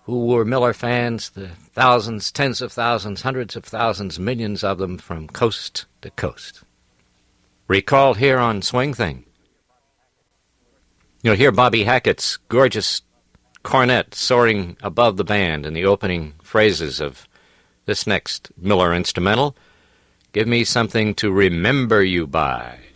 who were Miller fans, the thousands, tens of thousands, hundreds of thousands, millions of them from coast to coast. Recalled here on Swing Thing. You'll hear Bobby Hackett's gorgeous cornet soaring above the band in the opening phrases of this next Miller instrumental, Give Me Something to Remember You By.